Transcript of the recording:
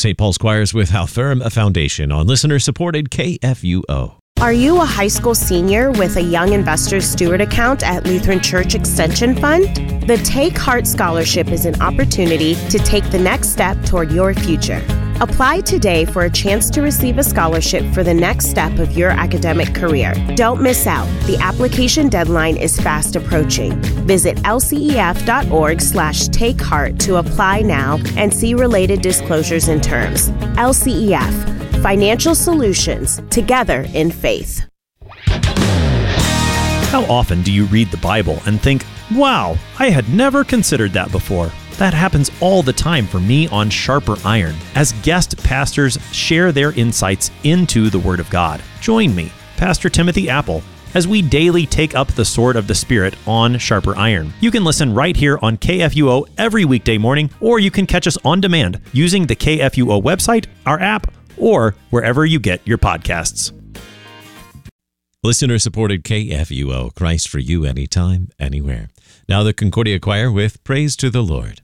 St. Paul's Choirs with How Firm a Foundation on listener-supported KFUO. Are you a high school senior with a Young Investors Steward account at Lutheran Church Extension Fund? The Take Heart Scholarship is an opportunity to take the next step toward your future. Apply today for a chance to receive a scholarship for the next step of your academic career. Don't miss out. The application deadline is fast approaching. Visit lcef.org/takeheart to apply now and see related disclosures and terms. LCEF. Financial solutions, together in faith. How often do you read the Bible and think, wow, I had never considered that before? That happens all the time for me on Sharper Iron, as guest pastors share their insights into the Word of God. Join me, Pastor Timothy Apple, as we daily take up the sword of the Spirit on Sharper Iron. You can listen right here on KFUO every weekday morning, or you can catch us on demand using the KFUO website, our app, or wherever you get your podcasts. Listener-supported KFUO, Christ for you anytime, anywhere. Now the Concordia Choir with Praise to the Lord.